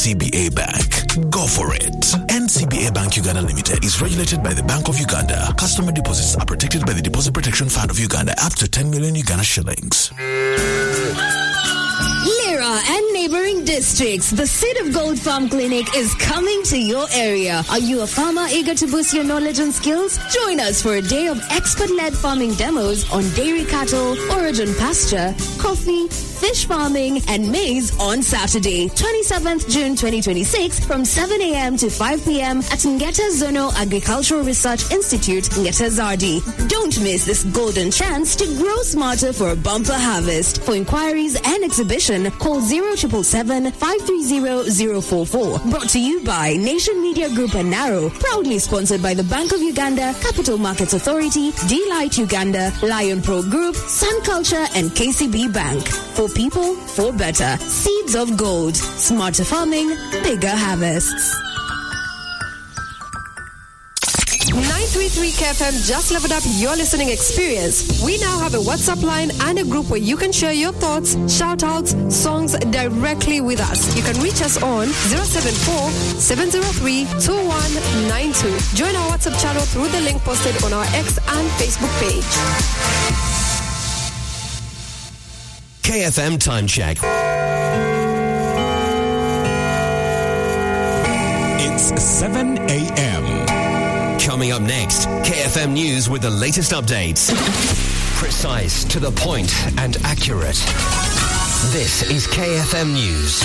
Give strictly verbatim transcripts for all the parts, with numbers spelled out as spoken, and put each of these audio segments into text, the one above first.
C B A Bank. Go for it. N C B A Bank Uganda Limited is regulated by the Bank of Uganda. Customer deposits are protected by the Deposit Protection Fund of Uganda up to ten million Uganda shillings. Lira and neighboring districts, the Seed of Gold Farm Clinic is coming to your area. Are you a farmer eager to boost your knowledge and skills? Join us for a day of expert-led farming demos on dairy cattle, origin pasture, coffee, fish farming, and maize on Saturday, twenty-seventh June twenty twenty-six from seven a.m. to five p.m. at Ngeta Zono Agricultural Research Institute, Ngeta Zardi. Don't miss this golden chance to grow smarter for a bumper harvest. For inquiries and exhibition, call zero seven seven, five three zero, zero four four. Brought to you by Nation Media Group and Narrow. Proudly sponsored by the Bank of Uganda, Capital Markets Authority, D-Light Uganda, Lion Pro Group, Sun Culture, and K C B Bank. For people, for better. Seeds of Gold. Smarter farming, bigger harvests. nine three three K F M just leveled up your listening experience. We now have a WhatsApp line and a group where you can share your thoughts, shout-outs, songs directly with us. You can reach us on zero seven four, seven zero three, two one nine two. Join our WhatsApp channel through the link posted on our X and Facebook page. K F M Time Check. It's seven a.m. Coming up next, K F M News with the latest updates. Precise, to the point, and accurate. This is K F M News.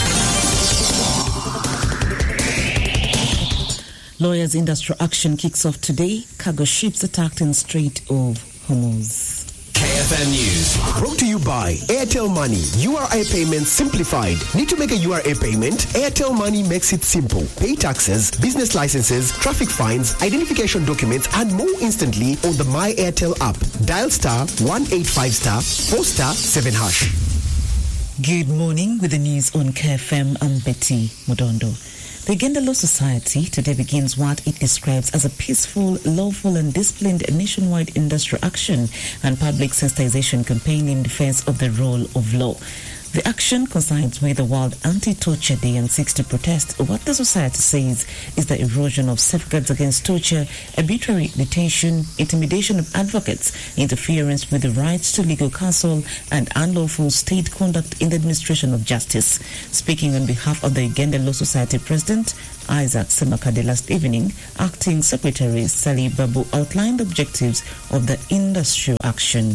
Lawyers' industrial action kicks off today. Cargo ships attacked in Strait of Hormuz. K F M News. Brought to you by Airtel Money. U R A payments simplified. Need to make a U R A payment? Airtel Money makes it simple. Pay taxes, business licenses, traffic fines, identification documents, and more instantly on the My Airtel app. Dial star one eight five star four star seven hash. Good morning with the news on K F M. I'm Betty Mudondo. The Uganda Law Society today begins what it describes as a peaceful, lawful and disciplined nationwide industrial action and public sensitization campaign in defense of the rule of law. The action coincides with the World Anti-Torture Day and seeks to protest what the society says is the erosion of safeguards against torture, arbitrary detention, intimidation of advocates, interference with the rights to legal counsel, and unlawful state conduct in the administration of justice. Speaking on behalf of the Uganda Law Society President, Isaac Semakade, last evening, Acting Secretary Sali Babu outlined the objectives of the industrial action.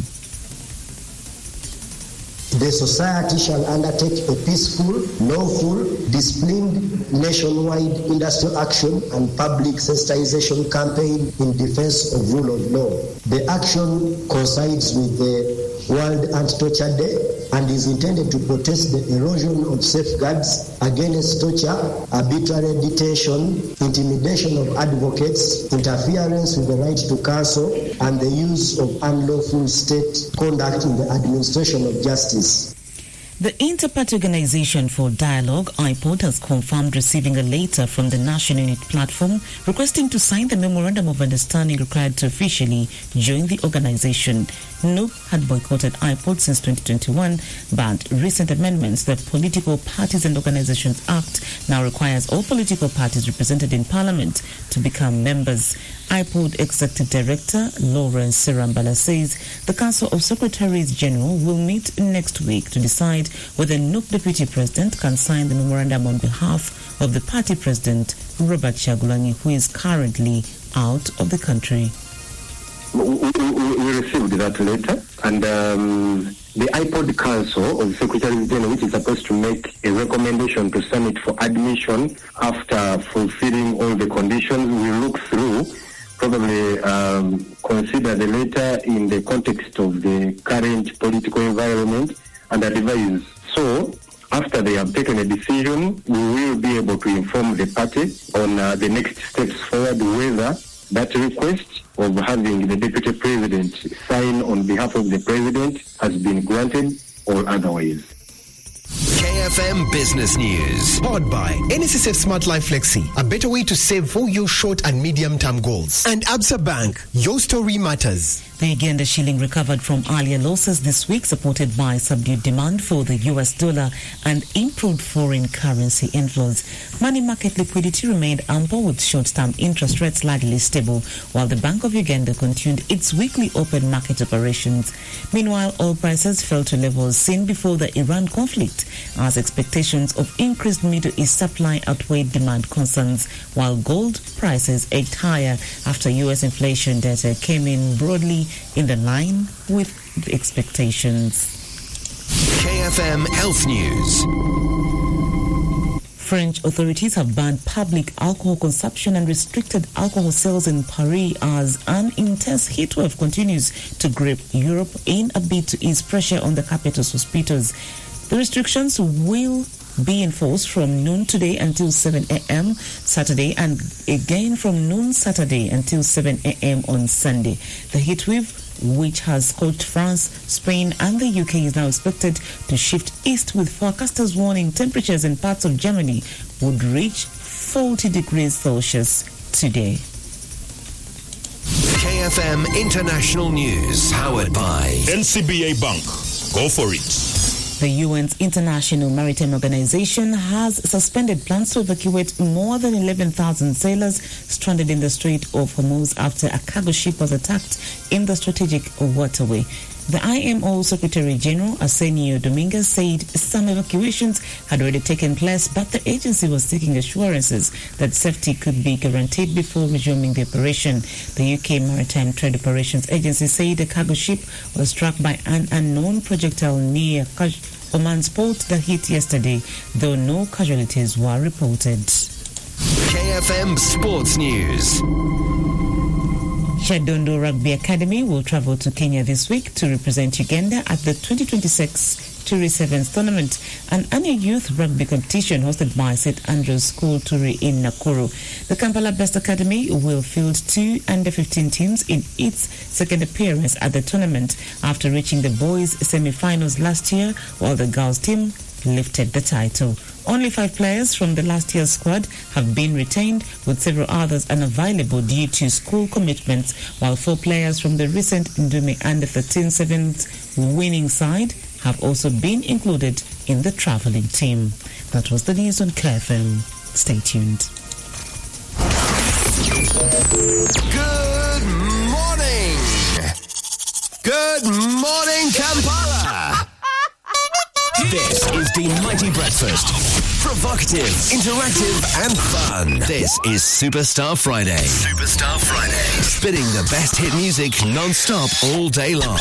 The society shall undertake a peaceful, lawful, disciplined, nationwide industrial action and public sensitization campaign in defense of rule of law. The action coincides with the World Anti-Torture Day and is intended to protest the erosion of safeguards against torture, arbitrary detention, intimidation of advocates, interference with the right to counsel, and the use of unlawful state conduct in the administration of justice. The Inter-Party Organization for Dialogue, I P O D, has confirmed receiving a letter from the National Unit Platform requesting to sign the Memorandum of Understanding required to officially join the organization. N U P had boycotted I P O D since twenty twenty-one, but recent amendments to the Political Parties and Organizations Act now requires all political parties represented in Parliament to become members. I P O D Executive Director Lawrence Serambala says the Council of Secretaries General will meet next week to decide whether N U P Deputy President can sign the memorandum on behalf of the party President Robert Kyagulanyi, who is currently out of the country. We, we, we received that letter, and um, the I P O D Council of Secretaries General, which is supposed to make a recommendation to Summit for admission after fulfilling all the conditions, we look through, probably um, consider the letter in the context of the current political environment and advise. So, after they have taken a decision, we will be able to inform the party on uh, the next steps forward, whether that request of having the Deputy President sign on behalf of the President has been granted or otherwise. K F M Business News. Powered by N S S F Smart Life Flexi, a better way to save for your short and medium-term goals. And Absa Bank, your story matters. The Uganda shilling recovered from earlier losses this week, supported by subdued demand for the U S dollar and improved foreign currency inflows. Money market liquidity remained ample, with short-term interest rates largely stable, while the Bank of Uganda continued its weekly open market operations. Meanwhile, oil prices fell to levels seen before the Iran conflict, as expectations of increased Middle East supply outweighed demand concerns, while gold prices edged higher after U S inflation data came in broadly in the line with the expectations. K F M Health News. French authorities have banned public alcohol consumption and restricted alcohol sales in Paris as an intense heatwave continues to grip Europe in a bid to ease pressure on the capital's hospitals. The restrictions will be enforced from noon today until seven a.m. Saturday, and again from noon Saturday until seven a.m. on Sunday. The heatwave, which has scorched France, Spain and the U K, is now expected to shift east, with forecasters warning temperatures in parts of Germany would reach forty degrees Celsius today. K F M International News, powered by N C B A Bank. Go for it. The U N's International Maritime Organization has suspended plans to evacuate more than eleven thousand sailors stranded in the Strait of Hormuz after a cargo ship was attacked in the strategic waterway. The I M O Secretary General Arsenio Dominguez said some evacuations had already taken place, but the agency was seeking assurances that safety could be guaranteed before resuming the operation. The U K Maritime Trade Operations Agency said the cargo ship was struck by an unknown projectile near Oman's port that hit yesterday, though no casualties were reported. K F M Sports News. Shadondo Rugby Academy will travel to Kenya this week to represent Uganda at the twenty twenty-six Turi Sevens tournament, an annual youth rugby competition hosted by Saint Andrew's School Turi in Nakuru. The Kampala Best Academy will field two under fifteen teams in its second appearance at the tournament after reaching the boys' semi-finals last year, while the girls' team lifted the title. Only five players from the last year's squad have been retained, with several others unavailable due to school commitments, while four players from the recent Ndumi under thirteen Sevens winning side have also been included in the travelling team. That was the news on K F M. Stay tuned. Good morning. Good morning, Kampala. This is the Mighty Breakfast. Provocative, interactive, and fun. This is Superstar Friday. Superstar Friday. Spinning the best hit music non-stop all day long.